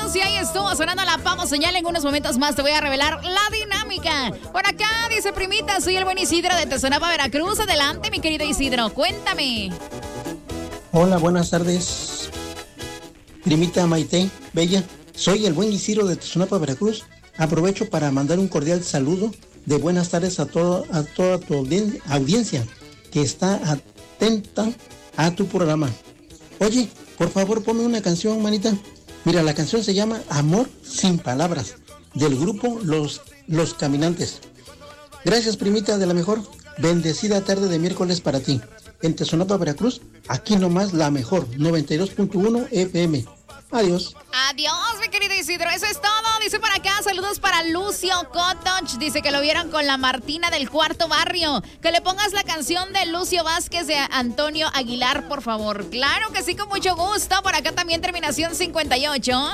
Y ahí estuvo sonando la Pavo Señal. En unos momentos más te voy a revelar la dinámica. Por acá dice primita, soy el buen Isidro de Tezonapa, Veracruz. Adelante, mi querido Isidro, cuéntame. Hola, buenas tardes. Primita Maite, bella. Soy el buen Isidro de Tezonapa, Veracruz. Aprovecho para mandar un cordial saludo de buenas tardes a toda tu audiencia que está atenta a tu programa. Oye, por favor, ponme una canción, manita. Mira, la canción se llama Amor sin palabras, del grupo Los Caminantes. Gracias, primita, de la mejor. Bendecida tarde de miércoles para ti. En Tezonapa, Veracruz, aquí nomás la mejor, 92.1 FM. Adiós. Adiós, mi querido Isidro. Eso es todo. Dice por acá, saludos para Lucio Cotoch. Dice que lo vieron con la Martina del Cuarto Barrio. Que le pongas la canción de Lucio Vázquez de Antonio Aguilar, por favor. Claro que sí, con mucho gusto. Por acá también terminación 58.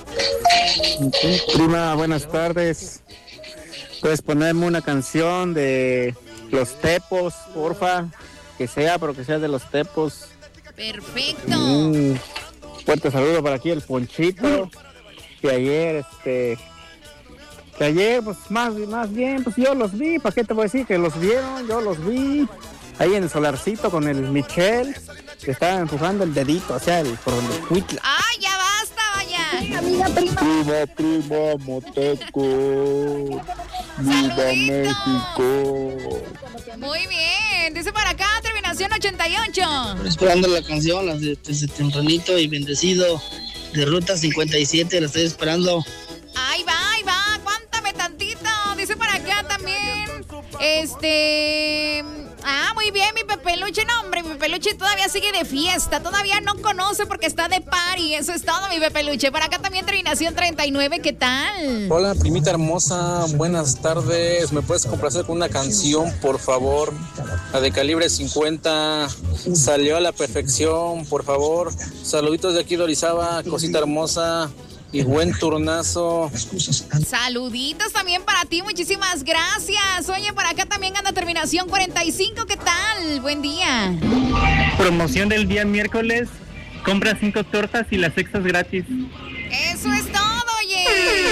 Prima, buenas tardes. Puedes ponerme una canción de Los Tepos, porfa. Que sea, pero que sea de Los Tepos. Perfecto. Fuerte saludo para aquí el Ponchito, que ayer, pues más bien, pues yo los vi, ¿para qué te voy a decir? Que los vieron, yo los vi, ahí en el solarcito con el Michel, que estaba empujando el dedito hacia el Huitla. ¡Ay, ya basta, vaya! Amiga, prima. Prima, Moteco. ¡Viva México! Muy bien, dice por acá, terminación 88. Esperando la canción, las de Tempranito y Bendecido de Ruta 57, la estoy esperando. Ahí va, aguántame tantito. Dice por acá también, muy bien, mi Pepeluche. No, hombre, mi Pepeluche todavía sigue de fiesta. Todavía no conoce porque está de party. Eso es todo, mi Pepeluche. Por acá también terminación 39. ¿Qué tal? Hola, primita hermosa. Buenas tardes. ¿Me puedes complacer con una canción, por favor? La de Calibre 50. Salió a la perfección, por favor. Saluditos de aquí de Orizaba, cosita hermosa. Y buen turnazo. Saluditos también para ti, muchísimas gracias. Oye, por acá también anda terminación 45, ¿qué tal? Buen día. Promoción del día miércoles, compra 5 tortas y las sextas gratis. Eso es todo, oye.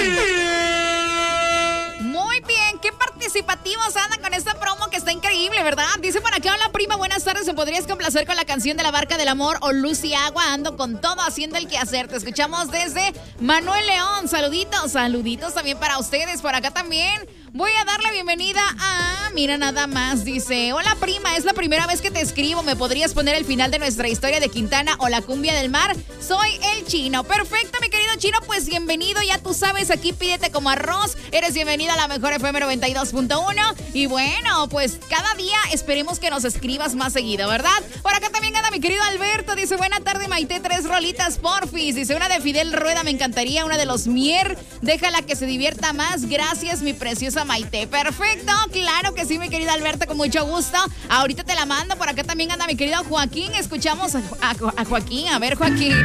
Muy bien, qué participativos andan con esta promo que está increíble, ¿verdad? Dice por acá, hola prima, buenas tardes, ¿me podrías complacer con la canción de La Barca del Amor o Luz y Agua? Ando con todo haciendo el quehacer. Te escuchamos desde Manuel León. Saluditos también para ustedes. Por acá también voy a dar la bienvenida a... Mira nada más, dice, hola prima, es la primera vez que te escribo. ¿Me podrías poner el final de nuestra historia de Quintana o La Cumbia del Mar? Soy el Chino. Perfecto, mi querido Chino, pues bienvenido. Ya tú sabes, aquí pídete como arroz. Eres bienvenida a la mejor FM 92.1. Y bueno, pues cada día esperemos que nos escribas más seguido, ¿verdad? Por acá también anda mi querido Alberto. Dice, buena tarde, Maite, 3 rolitas, porfis. Dice, una de Fidel Rueda me encantaría, una de Los Mier. Déjala que se divierta más. Gracias, mi preciosa Maite. Perfecto, claro que sí, mi querido Alberto, con mucho gusto. Ahorita te la mando. Por acá también anda mi querido Joaquín. Escuchamos a Joaquín. A ver, Joaquín.